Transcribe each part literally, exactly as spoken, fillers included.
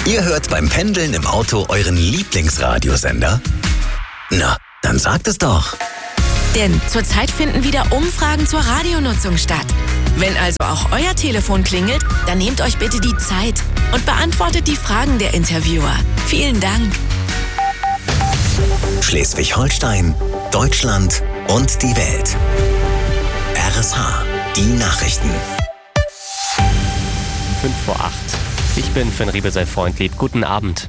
Ihr hört beim Pendeln im Auto euren Lieblingsradiosender? Na, dann sagt es doch. Denn zurzeit finden wieder Umfragen zur Radionutzung statt. Wenn also auch euer Telefon klingelt, dann nehmt euch bitte die Zeit und beantwortet die Fragen der Interviewer. Vielen Dank. Schleswig-Holstein, Deutschland und die Welt. R S H, die Nachrichten. fünf vor acht. Ich bin Finn Riebesell-Freundlieb. Guten Abend.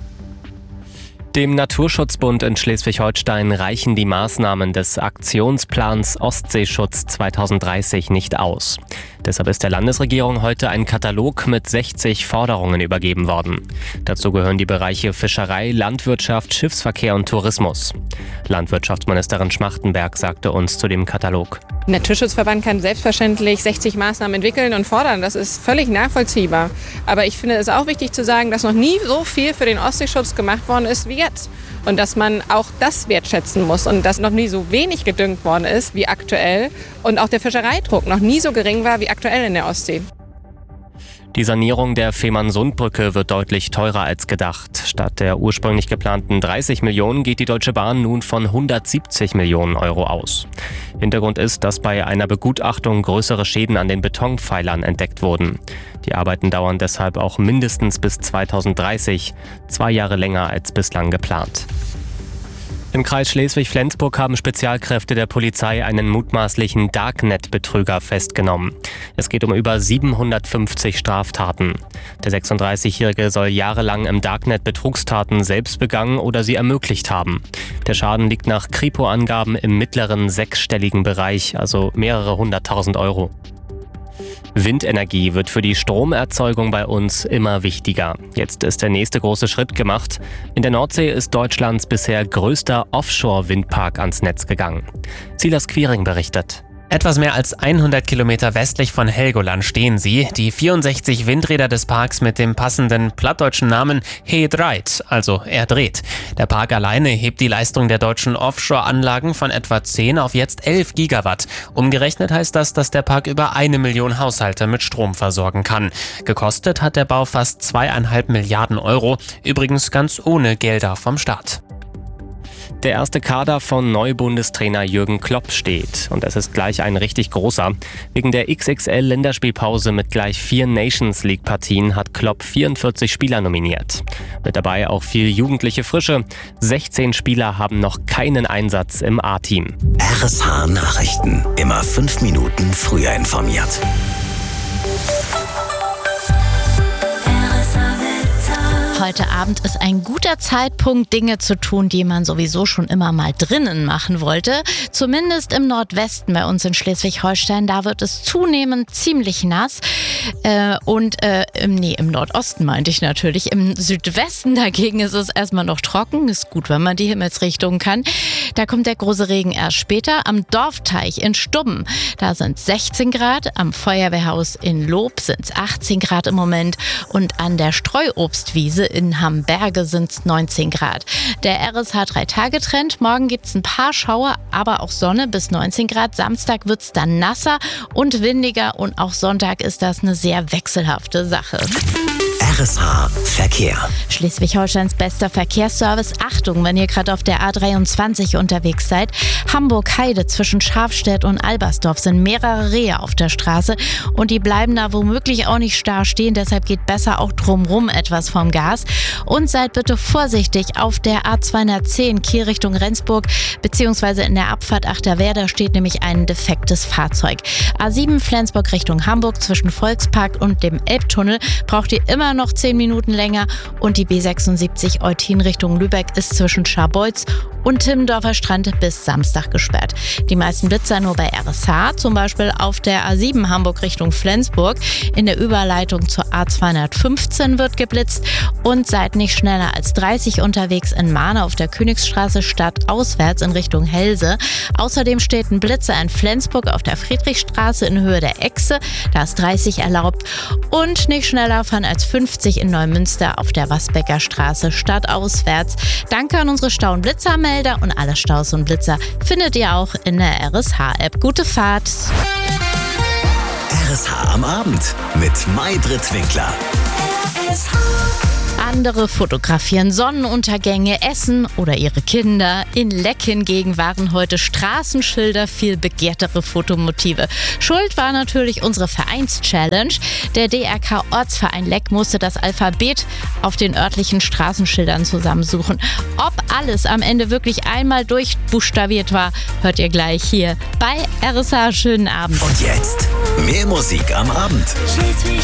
Dem Naturschutzbund in Schleswig-Holstein reichen die Maßnahmen des Aktionsplans Ostseeschutz zwanzig dreißig nicht aus. Deshalb ist der Landesregierung heute ein Katalog mit sechzig Forderungen übergeben worden. Dazu gehören die Bereiche Fischerei, Landwirtschaft, Schiffsverkehr und Tourismus. Landwirtschaftsministerin Schmachtenberg sagte uns zu dem Katalog: Der Naturschutzverband kann selbstverständlich sechzig Maßnahmen entwickeln und fordern. Das ist völlig nachvollziehbar. Aber ich finde es auch wichtig zu sagen, dass noch nie so viel für den Ostseeschutz gemacht worden ist wie jetzt. Und dass man auch das wertschätzen muss und dass noch nie so wenig gedüngt worden ist wie aktuell. Und auch der Fischereidruck noch nie so gering war wie aktuell in der Ostsee. Die Sanierung der Fehmarnsundbrücke wird deutlich teurer als gedacht. Statt der ursprünglich geplanten dreißig Millionen geht die Deutsche Bahn nun von hundertsiebzig Millionen Euro aus. Hintergrund ist, dass bei einer Begutachtung größere Schäden an den Betonpfeilern entdeckt wurden. Die Arbeiten dauern deshalb auch mindestens bis zwanzig dreißig, zwei Jahre länger als bislang geplant. Im Kreis Schleswig-Flensburg haben Spezialkräfte der Polizei einen mutmaßlichen Darknet-Betrüger festgenommen. Es geht um über siebenhundertfünfzig Straftaten. Der sechsunddreißigjährige soll jahrelang im Darknet Betrugstaten selbst begangen oder sie ermöglicht haben. Der Schaden liegt nach Kripo-Angaben im mittleren sechsstelligen Bereich, also mehrere hunderttausend Euro. Windenergie wird für die Stromerzeugung bei uns immer wichtiger. Jetzt ist der nächste große Schritt gemacht. In der Nordsee ist Deutschlands bisher größter Offshore-Windpark ans Netz gegangen. Silas Quiring berichtet. Etwas mehr als hundert Kilometer westlich von Helgoland stehen sie, die vierundsechzig Windräder des Parks mit dem passenden plattdeutschen Namen He Dreit, also er dreht. Der Park alleine hebt die Leistung der deutschen Offshore-Anlagen von etwa zehn auf jetzt elf Gigawatt. Umgerechnet heißt das, dass der Park über eine Million Haushalte mit Strom versorgen kann. Gekostet hat der Bau fast zweieinhalb Milliarden Euro, übrigens ganz ohne Gelder vom Staat. Der erste Kader von Neubundestrainer Jürgen Klopp steht. Und es ist gleich ein richtig großer. Wegen der X X L-Länderspielpause mit gleich vier Nations-League-Partien hat Klopp vierundvierzig Spieler nominiert. Mit dabei auch viel jugendliche Frische. sechzehn Spieler haben noch keinen Einsatz im A-Team. R S H Nachrichten. Immer fünf Minuten früher informiert. Heute Abend ist ein guter Zeitpunkt, Dinge zu tun, die man sowieso schon immer mal drinnen machen wollte. Zumindest im Nordwesten bei uns in Schleswig-Holstein. Da wird es zunehmend ziemlich nass. Äh, und äh, im, nee, im Nordosten meinte ich natürlich. Im Südwesten dagegen ist es erstmal noch trocken. Ist gut, wenn man die Himmelsrichtung kann. Da kommt der große Regen erst später. Am Dorfteich in Stubben, da sind sechzehn Grad. Am Feuerwehrhaus in Lob sind es achtzehn Grad im Moment. Und an der Streuobstwiese in Hamberge sind es neunzehn Grad. Der R S H-Drei-Tage-Trend. Morgen gibt es ein paar Schauer, aber auch Sonne bis neunzehn Grad. Samstag wird es dann nasser und windiger und auch Sonntag ist das eine sehr wechselhafte Sache. R S H Verkehr. Schleswig-Holsteins bester Verkehrsservice. Achtung, wenn ihr gerade auf der A dreiundzwanzig unterwegs seid. Hamburg-Heide zwischen Schafstedt und Albersdorf sind mehrere Rehe auf der Straße und die bleiben da womöglich auch nicht starr stehen. Deshalb geht besser auch drumrum etwas vom Gas. Und seid bitte vorsichtig auf der A zweihundertzehn Kiel Richtung Rendsburg beziehungsweise in der Abfahrt Achterwerder steht nämlich ein defektes Fahrzeug. A sieben Flensburg Richtung Hamburg zwischen Volkspark und dem Elbtunnel braucht ihr immer noch zehn Minuten länger und die B sechsundsiebzig Eutin Richtung Lübeck ist zwischen Scharbeutz und Timmendorfer Strand bis Samstag gesperrt. Die meisten Blitzer nur bei R S H, zum Beispiel auf der A sieben Hamburg Richtung Flensburg. In der Überleitung zur A zweihundertfünfzehn wird geblitzt und seid nicht schneller als dreißig unterwegs in Mahne auf der Königstraße stadtauswärts in Richtung Helse. Außerdem steht ein Blitzer in Flensburg auf der Friedrichstraße in Höhe der Echse. Da ist dreißig erlaubt und nicht schneller fahren als fünfzig in Neumünster auf der Wasbecker Straße stadtauswärts. Danke an unsere Stau- und Blitzermelder und alle Staus und Blitzer findet ihr auch in der R S H-App. Gute Fahrt! R S H am Abend mit Maybrit Winkler. An Andere fotografieren Sonnenuntergänge, Essen oder ihre Kinder. In Leck hingegen waren heute Straßenschilder viel begehrtere Fotomotive. Schuld war natürlich unsere Vereins-Challenge. Der D R K-Ortsverein Leck musste das Alphabet auf den örtlichen Straßenschildern zusammensuchen. Ob alles am Ende wirklich einmal durchbuchstabiert war, hört ihr gleich hier bei R S H. Schönen Abend. Und jetzt mehr Musik am Abend. Schleswig